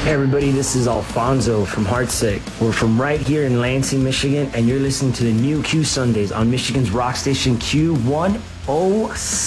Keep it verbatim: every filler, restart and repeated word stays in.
Hey everybody, this is Alfonso from Heartsick. We're from right here in Lansing, Michigan, and you're listening to the new Q Sundays on Michigan's rock station Q one oh six.